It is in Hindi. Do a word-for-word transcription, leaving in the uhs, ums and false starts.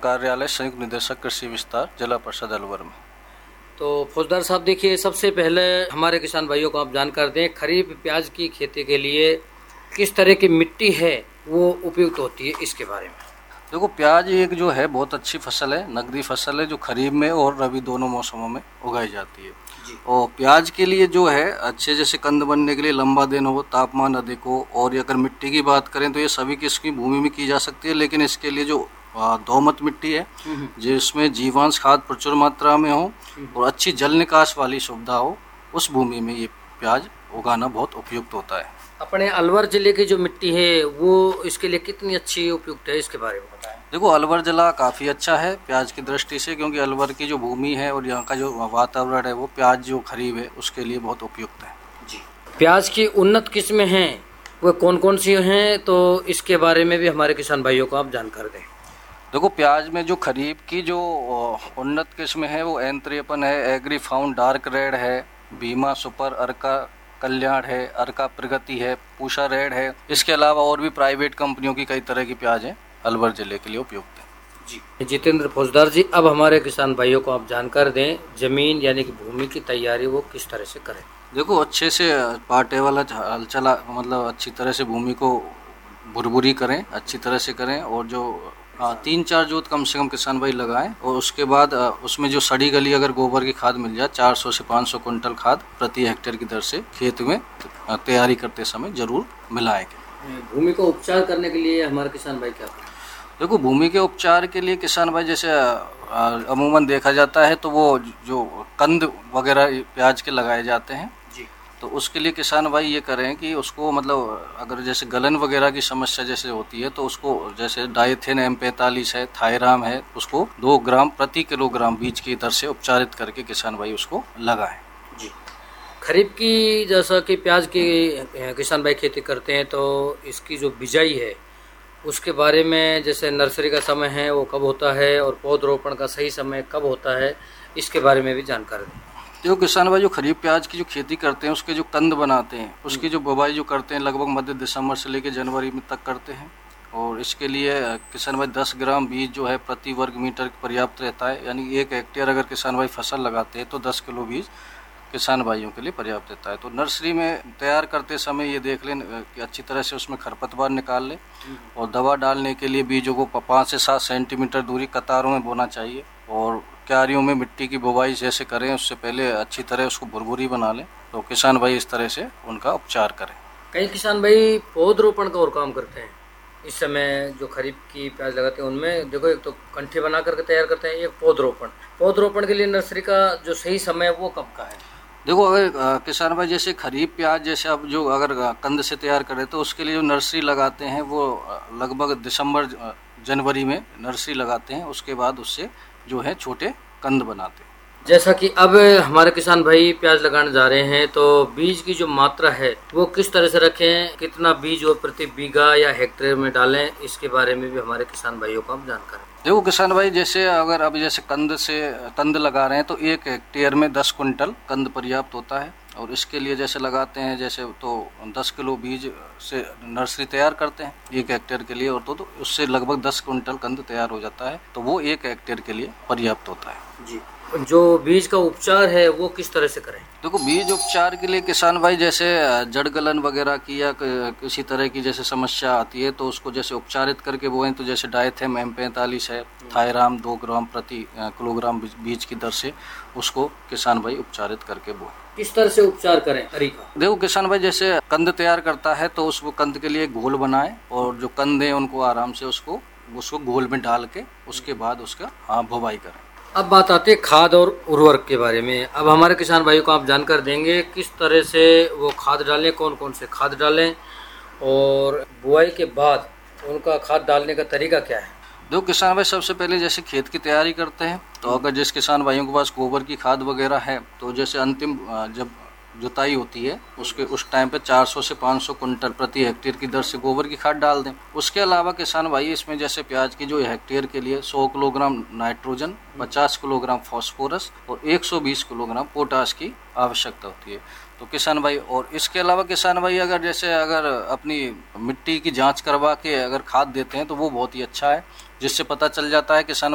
कार्यालय संयुक्त निदेशक कृषि विस्तार जिला परिषद अलवर में। तो फौजदार साहब देखिए, सबसे पहले हमारे किसान भाइयों को आप जानकार दें, खरीफ प्याज की खेती के लिए किस तरह की मिट्टी है वो उपयुक्त होती है, इसके बारे में। देखो, प्याज एक जो है बहुत अच्छी फसल है, नकदी फसल है जो खरीफ में और रबी दोनों मौसमों में उगाई जाती है। और प्याज के लिए जो है अच्छे जैसे कंद बनने के लिए लंबा दिन हो, तापमान अधिक हो, और अगर मिट्टी की बात करें तो ये सभी किस्म की भूमि में की जा सकती है, लेकिन इसके लिए जो दोमट मिट्टी है जिसमें जीवांश खाद प्रचुर मात्रा में हो और अच्छी जल निकास वाली सुविधा हो, उस भूमि में ये प्याज उगाना बहुत उपयुक्त होता है। अपने अलवर जिले की जो मिट्टी है वो इसके लिए कितनी अच्छी उपयुक्त है, इसके बारे में बताएं। देखो, अलवर जिला काफ़ी अच्छा है प्याज की दृष्टि से, क्योंकि अलवर की जो भूमि है और यहाँ का जो वातावरण है वो प्याज जो खरीफ है उसके लिए बहुत उपयुक्त है जी। प्याज की उन्नत किस्में हैं वो कौन कौन सी हैं, तो इसके बारे में भी हमारे किसान भाइयों को आप जानकार दें। देखो, प्याज में जो खरीफ की जो उन्नत किस्म है वो एन तिरपन है, एग्री फाउंड डार्क रेड है, भीमा सुपर, अर्का कल्याण है, अर्का प्रगति है, पूषा रेड है। इसके अलावा और भी प्राइवेट कंपनियों की कई तरह की प्याज है अलवर जिले के लिए उपयुक्त है जी। जितेंद्र फौजदार जी, अब हमारे किसान भाइयों को आप जानकार दें, जमीन यानी कि भूमि की तैयारी वो किस तरह से करें। देखो, अच्छे से पाटे वाला हल चला मतलब अच्छी तरह से भूमि को भुरभुरी करें, अच्छी तरह से करें, और जो हाँ तीन चार जोत कम से कम किसान भाई लगाएं, और उसके बाद उसमें जो सड़ी गली अगर गोबर की खाद मिल जाए चार सौ से पाँच सौ कुंटल खाद प्रति हेक्टेयर की दर से खेत में तैयारी करते समय जरूर मिलाएंगे। भूमि को उपचार करने के लिए हमारे किसान भाई क्या करें। देखो, भूमि के उपचार के लिए किसान भाई जैसे अमूमन देखा जाता है तो वो जो कंद वगैरह प्याज के लगाए जाते हैं जी, तो उसके लिए किसान भाई ये करें कि उसको मतलब अगर जैसे गलन वगैरह की समस्या जैसे होती है तो उसको जैसे डाइथेन एम पैंतालीस है, थायराम है, उसको दो ग्राम प्रति किलोग्राम बीज की दर से उपचारित करके किसान भाई उसको लगाएं जी। खरीफ की जैसा कि प्याज की किसान भाई खेती करते हैं तो इसकी जो बिजाई है उसके बारे में, जैसे नर्सरी का समय है वो कब होता है और पौधरोपण का सही समय कब होता है, इसके बारे में भी जानकारी दें। जो किसान भाई जो खरीफ प्याज की जो खेती करते हैं उसके जो कंद बनाते हैं उसकी जो बुवाई जो करते हैं लगभग मध्य दिसंबर से लेकर जनवरी में तक करते हैं, और इसके लिए किसान भाई दस ग्राम बीज जो है प्रति वर्ग मीटर पर्याप्त रहता है। यानी एक हेक्टेयर अगर किसान भाई फसल लगाते हैं तो दस किलो बीज किसान भाइयों के लिए पर्याप्त रहता है। तो नर्सरी में तैयार करते समय ये देख लें कि अच्छी तरह से उसमें खरपतवार निकाल लें, और दवा डालने के लिए बीजों को पाँच से सात सेंटीमीटर दूरी कतारों में बोना चाहिए, और क्यारियों में मिट्टी की बुवाई जैसे करें उससे पहले अच्छी तरह उसको भुरभुरी बना लें। तो किसान भाई इस तरह से उनका उपचार करें। कई किसान भाई पौधरोपण का और काम करते हैं इस समय, जो खरीफ की प्याज लगाते हैं उनमें देखो, एक तो कंठी बना करके तैयार करते हैं, एक पौधरोपण। पौधरोपण के लिए नर्सरी का जो सही समय वो कब का है। देखो, अगर किसान भाई जैसे खरीफ प्याज जैसे अब जो अगर कंद से तैयार करें तो उसके लिए जो नर्सरी लगाते हैं वो लगभग दिसंबर जनवरी में नर्सरी लगाते हैं, उसके बाद उससे जो है छोटे कंद बनाते हैं। जैसा कि अब हमारे किसान भाई प्याज लगाने जा रहे हैं तो बीज की जो मात्रा है वो किस तरह से रखें, कितना बीज वो प्रति बीघा या हेक्टेयर में डालें, इसके बारे में भी हमारे किसान भाइयों को हम जानकारी। देखो किसान भाई, जैसे अगर अब जैसे कंद से कंद लगा रहे हैं तो एक हेक्टेयर में दस कुंटल कंद पर्याप्त होता है, और इसके लिए जैसे लगाते हैं जैसे तो दस किलो बीज से नर्सरी तैयार करते हैं एक हेक्टेयर के लिए, और तो, तो उससे लगभग दस कुंटल कंद तैयार हो जाता है, तो वो एक हेक्टेयर के लिए पर्याप्त होता है जी। जो बीज का उपचार है वो किस तरह से करें। देखो, बीज उपचार के लिए किसान भाई जैसे जड़ गलन वगैरह की या किसी तरह की जैसे समस्या आती है तो उसको जैसे उपचारित करके बोएं, तो जैसे डाइथेम एम पैंतालीस है, थायराम दो ग्राम प्रति किलोग्राम बीज की दर से उसको किसान भाई उपचारित करके बोएं। किस तरह से उपचार करें तरीका। देखो किसान भाई, जैसे कंद तैयार करता है तो उसको कंद के लिए घोल बनाए, और जो कंद है उनको आराम से उसको उसको घोल में डाल के उसके बाद उसका हाँ बुवाई करें। अब बात आती है खाद और उर्वरक के बारे में। अब हमारे किसान भाइयों को आप जानकर देंगे किस तरह से वो खाद डालें, कौन कौन से खाद डालें, और बुआई के बाद उनका खाद डालने का तरीका क्या है। देखो किसान भाई, सबसे पहले जैसे खेत की तैयारी करते हैं तो अगर जिस किसान भाइयों के पास गोबर की खाद वगैरह है तो जैसे अंतिम जब जुताई होती है उसके उस टाइम पे चार सौ से पाँच सौ कुंटल प्रति हेक्टेयर की दर से गोबर की खाद डाल दें। उसके अलावा किसान भाई इसमें जैसे प्याज की जो हेक्टेयर के लिए सौ किलोग्राम नाइट्रोजन, पचास किलोग्राम फास्फोरस और एक सौ बीस किलोग्राम पोटाश की आवश्यकता होती है। तो किसान भाई, और इसके अलावा किसान भाई अगर जैसे अगर अपनी मिट्टी की जांच करवा के अगर खाद देते हैं तो वो बहुत ही अच्छा है, जिससे पता चल जाता है किसान